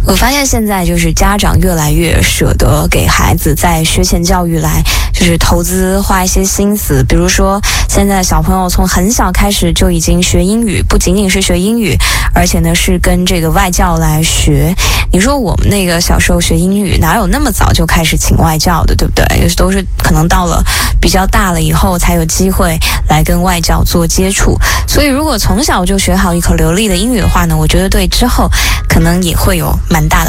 我发现现在就是家长越来越舍得给孩子在学前教育来就是投资花一些心思，比如说现在小朋友从很小开始就已经学英语，不仅仅是学英语，而且呢是跟这个外教来学。你说我们那个小时候学英语哪有那么早就开始请外教的，对不对？都是可能到了比较大了以后才有机会来跟外教做接触。所以如果从小就学好一口流利的英语的话呢，我觉得对之后可能也会有蛮大的